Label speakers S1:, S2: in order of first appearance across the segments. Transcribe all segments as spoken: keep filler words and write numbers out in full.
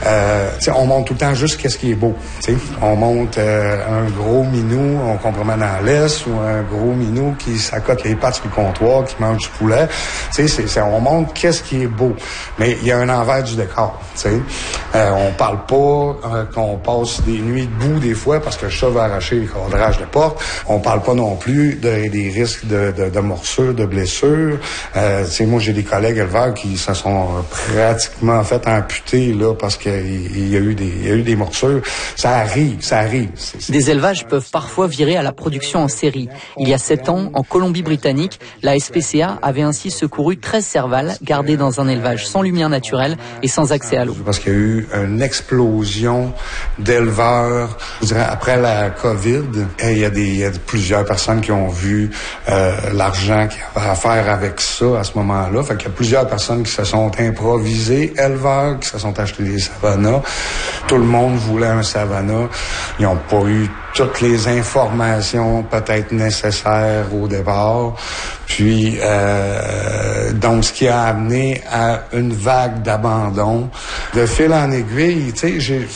S1: Euh, on montre tout le temps juste qu'est-ce qui est beau. T'sais. On montre euh, un gros minou, on comprend dans l'est, ou un gros minou qui s'accote les pattes sur le comptoir, qui mange du poulet. C'est, c'est, on montre qu'est-ce qui est beau. Mais il y a un envers du décor. Euh, on parle pas euh, qu'on passe des nuits debout des fois parce que le chat va arracher les cadrages de porte. On parle pas non plus de, des risques de, de, de morsures, de blessures. Euh, moi, j'ai des collègues éleveurs qui se sont pratiquement fait amputer là parce qu'il il y a eu des, il y a eu des morsures. Ça arrive, ça arrive. C'est, c'est...
S2: Des élevages peuvent parfois virer à la production en série. Il y a sept ans, en Colombie-Britannique, la S P C A avait ainsi secouru treize cervales gardées dans un élevage sans lumière naturelle et sans accès à l'eau.
S1: Parce qu'il y a eu une explosion d'éleveurs, je dirais, après la COVID. Et il y a des, il y a plusieurs personnes qui ont vu euh, l'argent qu'il y avait à faire avec ça à ce moment-là. Fait qu'il y a plusieurs personnes qui se sont improvisées, éleveurs, qui se sont achetés des savannas. Tout le monde voulait un savannah. Ils n'ont pas eu toutes les informations peut-être nécessaires au départ. Puis, euh, donc, ce qui a amené à une vague d'abandon. De fil en aiguille, tu sais, j'ai...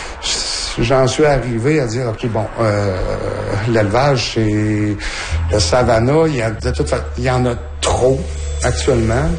S1: J'en suis arrivé à dire, OK, bon, euh, l'élevage, c'est le savannah, il y, a, de toute façon, il y en a trop actuellement.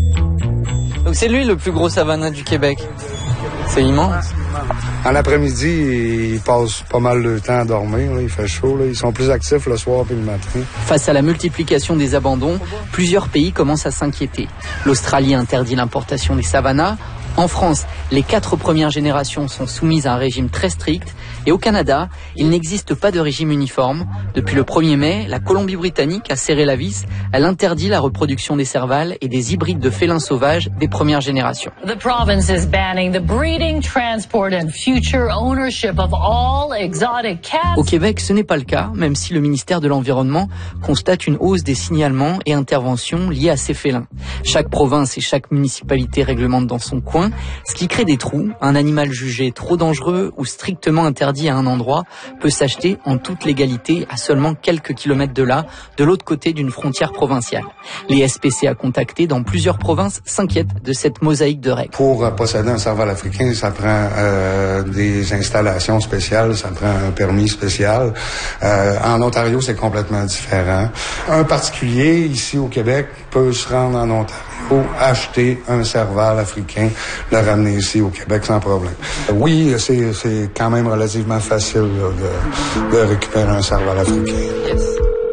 S2: Donc c'est lui le plus gros savannah du Québec. C'est immense.
S1: En après-midi, ils passent pas mal de temps à dormir. Là. Il fait chaud. Là. Ils sont plus actifs le soir et le matin.
S2: Face à la multiplication des abandons, plusieurs pays commencent à s'inquiéter. L'Australie interdit l'importation des savannas. En France, les quatre premières générations sont soumises à un régime très strict. Et au Canada, il n'existe pas de régime uniforme. Depuis le premier mai, la Colombie-Britannique a serré la vis. Elle interdit la reproduction des servales et des hybrides de félins sauvages des premières générations.
S3: The province is banning the breeding, transport and future ownership of all exotic cats.
S2: Au Québec, ce n'est pas le cas, même si le ministère de l'Environnement constate une hausse des signalements et interventions liées à ces félins. Chaque province et chaque municipalité réglemente dans son coin, ce qui crée des trous. Un animal jugé trop dangereux ou strictement interdit à un endroit peut s'acheter en toute légalité à seulement quelques kilomètres de là, de l'autre côté d'une frontière provinciale. Les S P C A contactés dans plusieurs provinces s'inquiètent de cette mosaïque de règles.
S1: Pour euh, posséder un serval africain, ça prend euh, des installations spéciales, ça prend un permis spécial. Euh, en Ontario, c'est complètement différent. Un particulier ici au Québec peut se rendre en Ontario, acheter un serval africain, le ramener ici au Québec sans problème. Oui, c'est, c'est quand même relativement facile là, de, de récupérer un serval africain.
S2: Yes.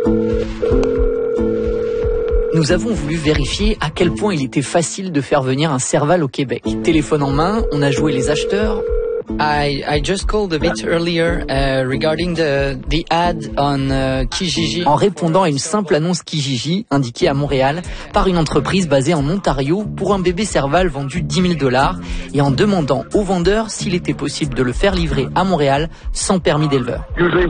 S2: Nous avons voulu vérifier à quel point il était facile de faire venir un serval au Québec. Téléphone en main, on a joué les acheteurs. I I just called a bit earlier uh, regarding the the ad on uh, Kijiji. En répondant à une simple annonce Kijiji indiquée à Montréal par une entreprise basée en Ontario pour un bébé serval vendu dix mille dollars et en demandant au vendeur s'il était possible de le faire livrer à Montréal sans permis d'éleveur.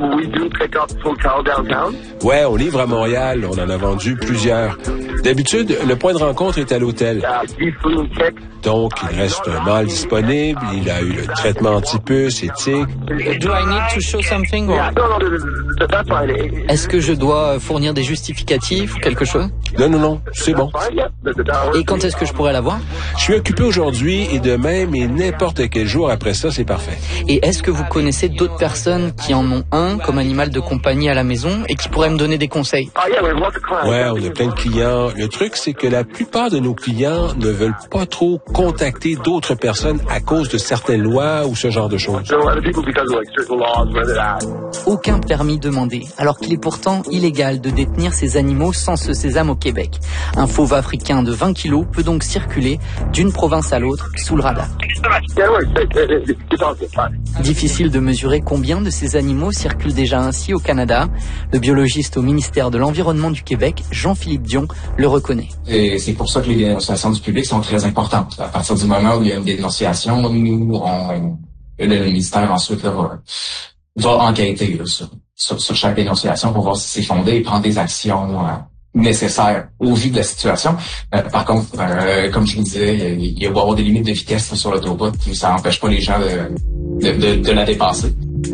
S4: Ouais, on livre à Montréal. On en a vendu plusieurs. D'habitude, le point de rencontre est à l'hôtel. Donc, il reste un mâle disponible. Il a eu le traitement anti-puce, éthique.
S2: Do I need to show something or... Est-ce que je dois fournir des justificatifs ou quelque chose?
S4: Non, non, non, c'est bon.
S2: Et quand est-ce que je pourrais l'avoir?
S4: Je suis occupé aujourd'hui et demain, mais n'importe quel jour après ça, c'est parfait.
S2: Et est-ce que vous connaissez d'autres personnes qui en ont un comme animal de compagnie à la maison et qui pourraient me donner des conseils?
S4: Ouais, on a plein de clients. Le truc, c'est que la plupart de nos clients ne veulent pas trop contacter d'autres personnes à cause de certaines lois ou ce genre de choses.
S2: Aucun permis demandé, alors qu'il est pourtant illégal de détenir ces animaux sans ce sésame au Québec. Un fauve africain de vingt kilos peut donc circuler d'une province à l'autre sous le radar. Difficile de mesurer combien de ces animaux circulent déjà ainsi au Canada. Le biologiste au ministère de l'Environnement du Québec, Jean-Philippe Dion, le reconnaît.
S5: Et c'est pour ça que les dénonciations du public sont très importantes. À partir du moment où il y a une dénonciation, nous, on, le ministère ensuite là, va, va enquêter là, sur, sur, sur chaque dénonciation pour voir si c'est fondé et prendre des actions euh, nécessaires au vu de la situation. Euh, par contre, euh, comme je vous disais, il, il va y avoir des limites de vitesse là, sur l'autoroute, puis ça n'empêche pas les gens de, de, de, de la dépasser.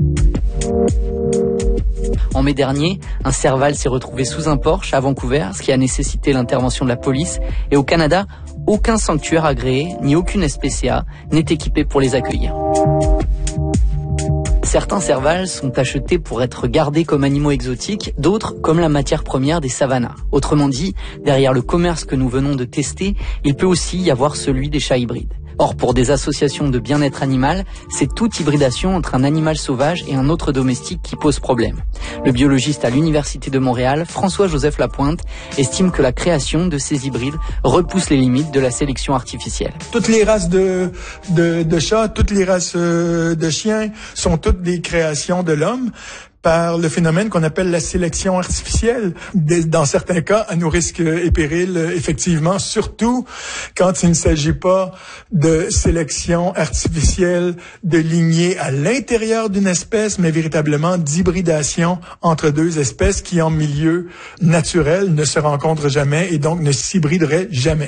S2: En mai dernier, un serval s'est retrouvé sous un porche à Vancouver, ce qui a nécessité l'intervention de la police. Et au Canada, aucun sanctuaire agréé ni aucune S P C A n'est équipé pour les accueillir. Certains servals sont achetés pour être gardés comme animaux exotiques, d'autres comme la matière première des savannas. Autrement dit, derrière le commerce que nous venons de tester, il peut aussi y avoir celui des chats hybrides. Or, pour des associations de bien-être animal, c'est toute hybridation entre un animal sauvage et un autre domestique qui pose problème. Le biologiste à l'Université de Montréal, François-Joseph Lapointe, estime que la création de ces hybrides repousse les limites de la sélection artificielle.
S6: Toutes les races de, de, de chats, toutes les races de chiens sont toutes des créations de l'homme par le phénomène qu'on appelle la sélection artificielle. Dans certains cas, à nos risques et périls, effectivement, surtout quand il ne s'agit pas de sélection artificielle de lignée à l'intérieur d'une espèce, mais véritablement d'hybridation entre deux espèces qui, en milieu naturel, ne se rencontrent jamais et donc ne s'hybrideraient jamais.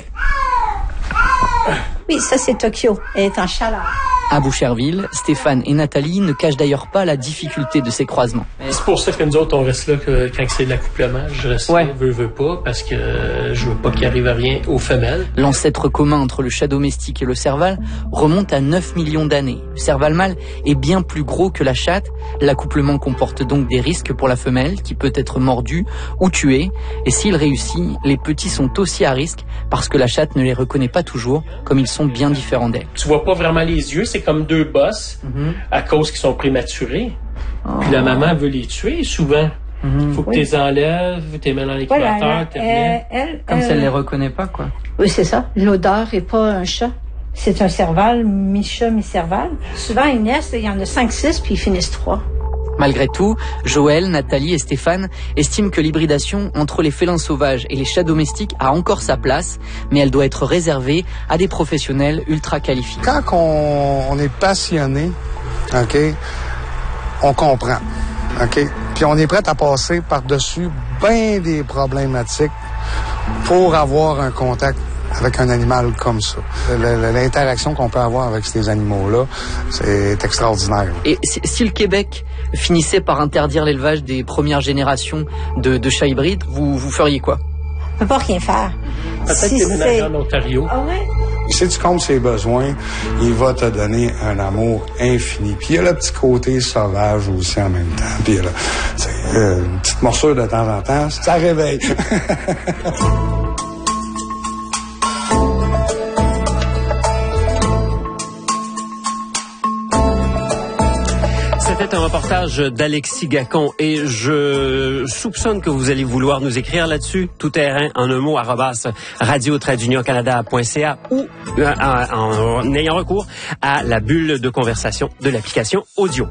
S7: Oui, ça c'est Tokyo. Elle est en chaleur.
S2: À Boucherville, Stéphane et Nathalie ne cachent d'ailleurs pas la difficulté de ces croisements.
S8: C'est pour ça que nous autres, on reste là que, quand c'est de l'accouplement. Je reste ouais. là, veux, veux pas, parce que euh, je veux pas qu'il arrive à rien aux femelles.
S2: L'ancêtre commun entre le chat domestique et le serval remonte à neuf millions d'années. Le serval mâle est bien plus gros que la chatte. L'accouplement comporte donc des risques pour la femelle, qui peut être mordue ou tuée. Et s'il réussit, les petits sont aussi à risque, parce que la chatte ne les reconnaît pas toujours, comme ils sont bien différents d'elle.
S8: Tu vois pas vraiment les yeux, c'est comme deux bosses, mm-hmm. à cause qu'ils sont prématurés. Oh. Puis la maman veut les tuer souvent. Il mm-hmm. faut que oui. tu les enlèves, tu les mets dans l'incubateur, voilà, tu
S2: elle, elle, Comme elle, si elle les reconnaît pas, quoi.
S7: Oui, c'est ça. L'odeur est pas un chat. C'est un serval, mi-chat, mi-serval. Souvent, ils naissent, il y en a cinq, six, puis ils finissent trois.
S2: Malgré tout, Joël, Nathalie et Stéphane estiment que l'hybridation entre les félins sauvages et les chats domestiques a encore sa place, mais elle doit être réservée à des professionnels ultra qualifiés.
S1: Quand on, on est passionné, OK, on comprend, OK, puis on est prêt à passer par-dessus bien des problématiques pour avoir un contact avec un animal comme ça. L'interaction qu'on peut avoir avec ces animaux-là, c'est extraordinaire.
S2: Et si le Québec finissait par interdire l'élevage des premières générations de, de chats hybrides, vous, vous feriez quoi?
S7: On peut pas rien faire.
S8: Peut-être si déménager en Ontario.
S7: Ah ouais?
S1: Si tu comptes ses besoins, il va te donner un amour infini. Puis il y a le petit côté sauvage aussi en même temps. Puis là, euh, une petite morsure de temps en temps, ça réveille.
S9: C'était un reportage d'Alexis Gacon et je soupçonne que vous allez vouloir nous écrire là-dessus, tout terrain en un mot, arobase radio trait d'union canada point c a ou euh, en, en ayant recours à la bulle de conversation de l'application audio.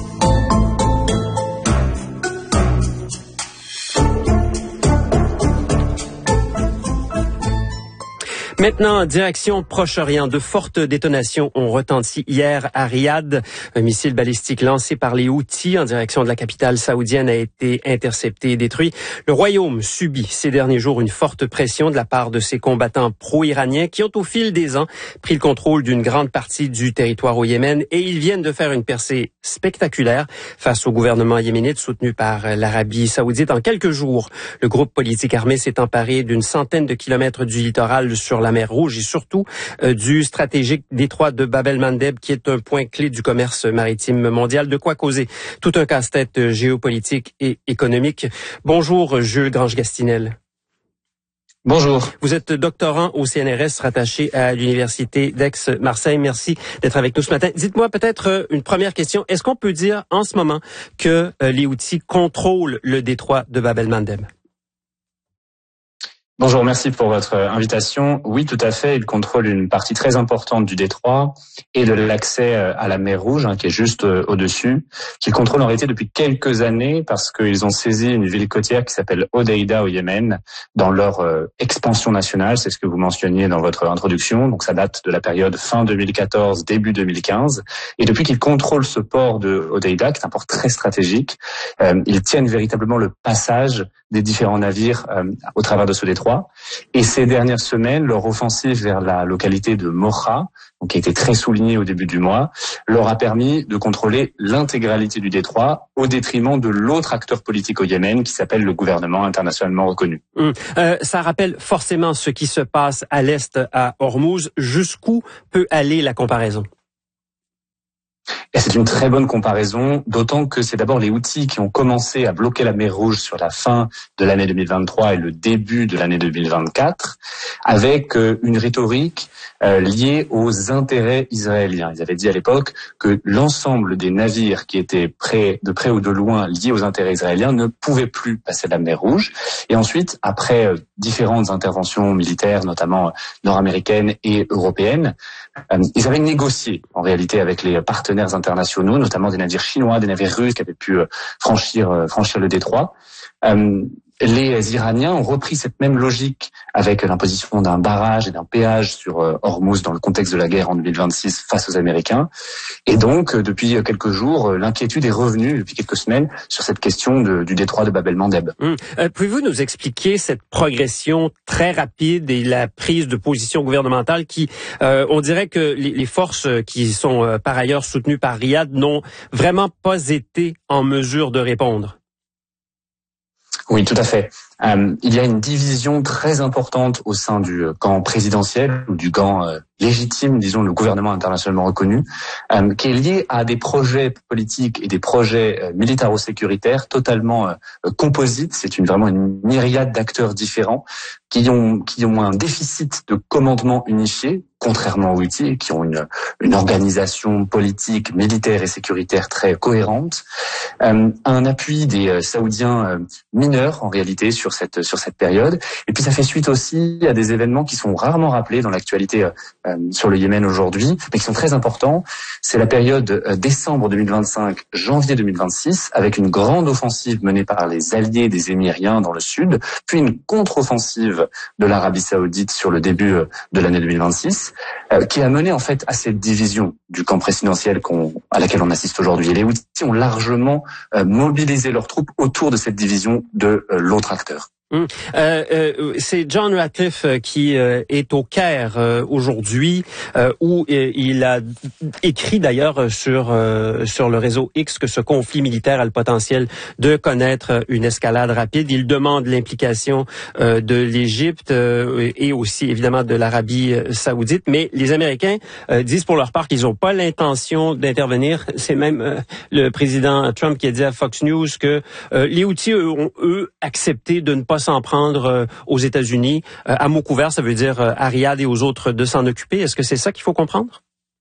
S9: Maintenant, direction Proche-Orient. De fortes détonations ont retenti hier à Riyad. Un missile balistique lancé par les Houthis en direction de la capitale saoudienne a été intercepté et détruit. Le Royaume subit ces derniers jours une forte pression de la part de ses combattants pro-iraniens qui ont au fil des ans pris le contrôle d'une grande partie du territoire au Yémen et ils viennent de faire une percée spectaculaire face au gouvernement yéménite soutenu par l'Arabie saoudite. En quelques jours, le groupe politique armé s'est emparé d'une centaine de kilomètres du littoral sur la mer Rouge et surtout euh, du stratégique détroit de Bab el-Mandeb qui est un point clé du commerce maritime mondial. De quoi causer tout un casse-tête géopolitique et économique. Bonjour Jules Grange-Gastinel.
S5: Bonjour.
S9: Vous êtes doctorant au C N R S rattaché à l'Université d'Aix-Marseille. Merci d'être avec nous ce matin. Dites-moi peut-être une première question. Est-ce qu'on peut dire en ce moment que euh, les Houthis contrôlent le détroit de Bab el-Mandeb?
S5: Bonjour, merci pour votre invitation. Oui, tout à fait, ils contrôlent une partie très importante du détroit et de l'accès à la mer Rouge, hein, qui est juste au-dessus, qu'ils contrôlent en réalité depuis quelques années parce qu'ils ont saisi une ville côtière qui s'appelle Hodeïda au Yémen dans leur euh, expansion nationale. C'est ce que vous mentionniez dans votre introduction. Donc ça date de la période fin deux mille quatorze, début deux mille quinze. Et depuis qu'ils contrôlent ce port de Hodeïda, qui est un port très stratégique, euh, ils tiennent véritablement le passage
S10: des différents navires euh, au travers de ce détroit. Et ces dernières semaines, leur offensive vers la localité de Mocha, donc qui a été très soulignée au début du mois, leur a permis de contrôler l'intégralité du détroit au détriment de l'autre acteur politique au Yémen qui s'appelle le gouvernement internationalement reconnu.
S9: Hum. Euh, ça rappelle forcément ce qui se passe à l'est à Hormuz. Jusqu'où peut aller la comparaison?
S10: Et c'est une très bonne comparaison, d'autant que c'est d'abord les Houthis qui ont commencé à bloquer la mer Rouge sur la fin de l'année deux mille vingt-trois et le début de l'année deux mille vingt-quatre, avec une rhétorique euh, liée aux intérêts israéliens. Ils avaient dit à l'époque que l'ensemble des navires qui étaient près, de près ou de loin liés aux intérêts israéliens ne pouvaient plus passer la mer Rouge. Et ensuite, après euh, différentes interventions militaires, notamment nord-américaines et européennes, euh, ils avaient négocié en réalité avec les partenaires internationaux, notamment des navires chinois, des navires russes qui avaient pu franchir franchir le détroit. Euh, les Iraniens ont repris cette même logique avec l'imposition d'un barrage et d'un péage sur Hormuz dans le contexte de la guerre en deux mille vingt-six face aux Américains. Et donc, depuis quelques jours, l'inquiétude est revenue, depuis quelques semaines, sur cette question de, du détroit de Bab el-Mandeb.
S9: Hum. Euh, pouvez-vous nous expliquer cette progression très rapide et la prise de position gouvernementale qui, euh, on dirait que les, les forces qui sont euh, par ailleurs soutenues par Riyad n'ont vraiment pas été en mesure de répondre?
S10: Oui, tout à fait. Euh, il y a une division très importante au sein du camp présidentiel ou du camp euh, légitime, disons le gouvernement internationalement reconnu, euh, qui est lié à des projets politiques et des projets euh, militaro-sécuritaires totalement euh, composites. C'est une vraiment une myriade d'acteurs différents qui ont qui ont un déficit de commandement unifié, contrairement aux Houthis, qui ont une une organisation politique, militaire et sécuritaire très cohérente, euh, un appui des euh, Saoudiens euh, mineurs en réalité sur cette sur cette période. Et puis ça fait suite aussi à des événements qui sont rarement rappelés dans l'actualité euh, sur le Yémen aujourd'hui, mais qui sont très importants. C'est la période euh, décembre deux mille vingt-cinq, janvier deux mille vingt-six, avec une grande offensive menée par les alliés des Émiriens dans le sud, puis une contre-offensive de l'Arabie Saoudite sur le début de l'année deux mille vingt-six, euh, qui a mené en fait à cette division du camp présidentiel qu'on, à laquelle on assiste aujourd'hui. Et les Houthis ont largement euh, mobilisé leurs troupes autour de cette division de euh, l'autre acteur.
S9: Hum. Euh, euh, c'est John Ratcliffe qui euh, est au Caire euh, aujourd'hui, euh, où euh, il a écrit d'ailleurs sur euh, sur le réseau X que ce conflit militaire a le potentiel de connaître une escalade rapide. Il demande l'implication euh, de l'Égypte euh, et aussi évidemment de l'Arabie Saoudite, mais les Américains euh, disent pour leur part qu'ils n'ont pas l'intention d'intervenir. C'est même euh, le président Trump qui a dit à Fox News que euh, les Houthis eux, ont eux accepté de ne pas s'en prendre euh, aux États-Unis. Euh, à mot couvert, ça veut dire euh, à Riyad et aux autres de s'en occuper. Est-ce que c'est ça qu'il faut comprendre?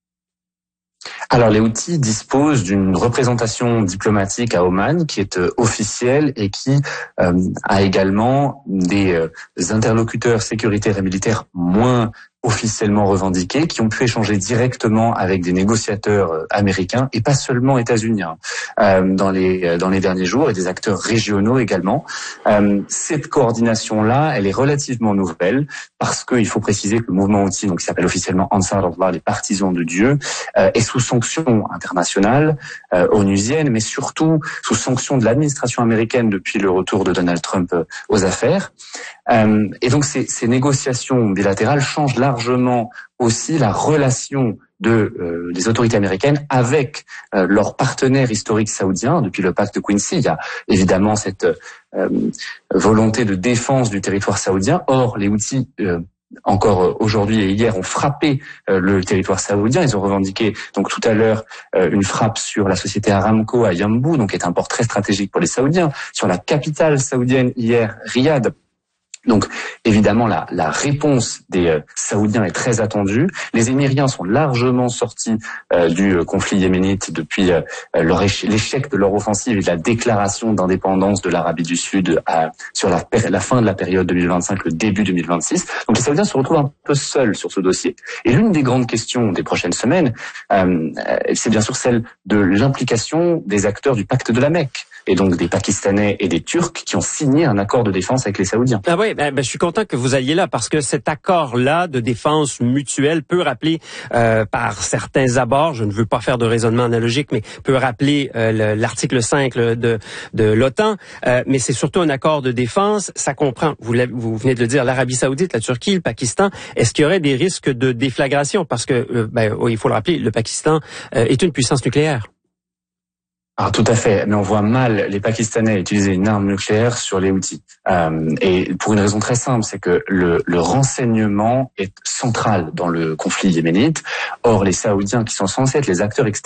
S10: Alors, les Houthis disposent d'une représentation diplomatique à Oman qui est euh, officielle et qui euh, a également des euh, interlocuteurs sécuritaires et militaires moins officiellement revendiqués, qui ont pu échanger directement avec des négociateurs américains et pas seulement états-uniens euh, dans les dans les derniers jours, et des acteurs régionaux également. Euh, cette coordination-là, elle est relativement nouvelle parce qu'il faut préciser que le mouvement Houthi, donc qui s'appelle officiellement Ansar Allah, les partisans de Dieu, euh, est sous sanction internationale, euh, onusienne, mais surtout sous sanction de l'administration américaine depuis le retour de Donald Trump euh, aux affaires. Euh, et donc ces, ces négociations bilatérales changent largement aussi la relation de euh, des autorités américaines avec euh, leurs partenaires historiques saoudiens depuis le pacte de Quincy. Il y a évidemment cette euh, volonté de défense du territoire saoudien. Or, les Houthis euh, encore aujourd'hui et hier ont frappé euh, le territoire saoudien. Ils ont revendiqué donc tout à l'heure euh, une frappe sur la société Aramco à Yanbu, donc qui est un port très stratégique pour les Saoudiens, sur la capitale saoudienne hier, Riyad. Donc, évidemment, la, la réponse des euh, Saoudiens est très attendue. Les Émiriens sont largement sortis euh, du euh, conflit yéménite depuis euh, leur éche- l'échec de leur offensive et de la déclaration d'indépendance de l'Arabie du Sud à, sur la, la fin de la période deux mille vingt-cinq, le début deux mille vingt-six. Donc, les Saoudiens se retrouvent un peu seuls sur ce dossier. Et l'une des grandes questions des prochaines semaines, euh, c'est bien sûr celle de l'implication des acteurs du pacte de la Mecque. et donc des Pakistanais et des Turcs qui ont signé un accord de défense avec les Saoudiens.
S9: Ah oui, ben, ben, je suis content que vous alliez là parce que cet accord-là de défense mutuelle peut rappeler euh, par certains abords, je ne veux pas faire de raisonnement analogique, mais peut rappeler euh, le, l'article cinq de, de l'OTAN, euh, mais c'est surtout un accord de défense. Ça comprend, vous, vous venez de le dire, l'Arabie Saoudite, la Turquie, le Pakistan. Est-ce qu'il y aurait des risques de déflagration? Parce que, euh, ben, il faut le rappeler, le Pakistan euh, est une puissance nucléaire.
S10: Alors tout à fait, mais on voit mal les Pakistanais utiliser une arme nucléaire sur les Houthis. Euh, et pour une raison très simple, c'est que le, le renseignement est central dans le conflit yéménite. Or, les Saoudiens, qui sont censés être les acteurs extérieurs,